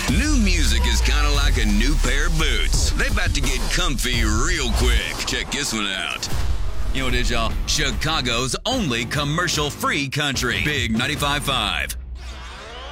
New music is kind of like a new pair of boots. They about to get comfy real quick. Check this one out. You know what it is, y'all? Chicago's only commercial-free country. Big 95.5.